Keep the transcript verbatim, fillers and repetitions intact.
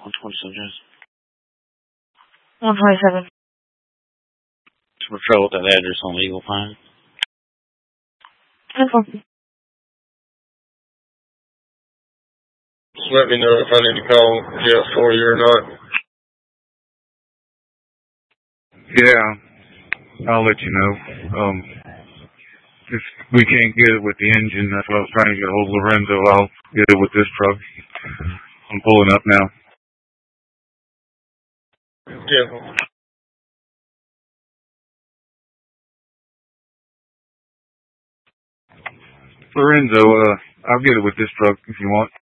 one twenty-seven. one twenty-seven. To patrol with that address on Eagle Pine. ten four. Just let me know if I need to call Jeff for you or not. Yeah, I'll let you know. Um, if we can't get it with the engine, that's what I was trying to get a hold of Lorenzo. I'll get it with this truck. I'm pulling up now. Yeah. Lorenzo, uh, I'll get it with this truck if you want.